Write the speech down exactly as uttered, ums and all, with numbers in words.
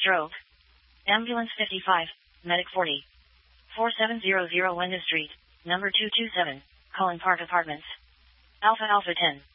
stroke. Ambulance fifty-five, Medic forty. four seven zero zero Wenda Street, number two two seven, Cullen Park Apartments. Alpha Alpha ten.